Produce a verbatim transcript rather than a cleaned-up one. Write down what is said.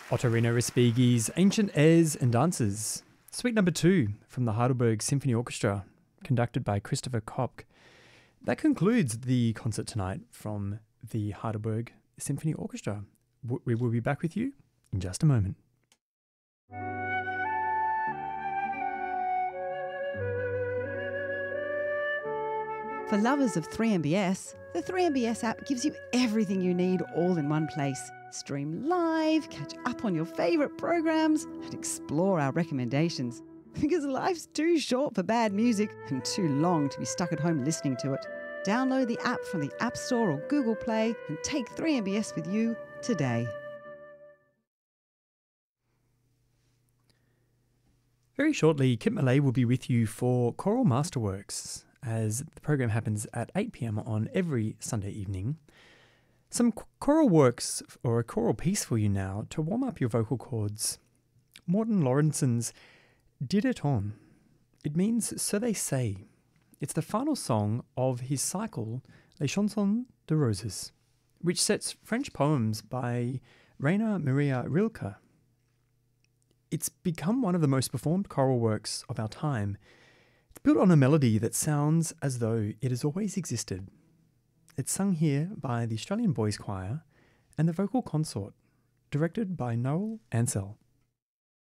Ottorino Respighi's Ancient Airs and Dances, Suite Number Two from the Heidelberg Symphony Orchestra, conducted by Christopher Kopk. That concludes the concert tonight from the Heidelberg Symphony Orchestra. W- we will be back with you in just a moment. For lovers of three M B S, the three M B S app gives you everything you need all in one place. Stream live, catch up on your favourite programs, and explore our recommendations. Because life's too short for bad music and too long to be stuck at home listening to it. Download the app from the App Store or Google Play and take three M B S with you today. Very shortly, Kit Millay will be with you for Choral Masterworks, as the program happens at eight p.m. on every Sunday evening. Some choral works or a choral piece for you now to warm up your vocal cords. Morten Lorenson's Did It On. It means So They Say. It's the final song of his cycle Les Chansons de Roses, which sets French poems by Rainer Maria Rilke. It's become one of the most performed choral works of our time. It's built on a melody that sounds as though it has always existed. It's sung here by the Australian Boys Choir and the Vocal Consort, directed by Noel Ansell.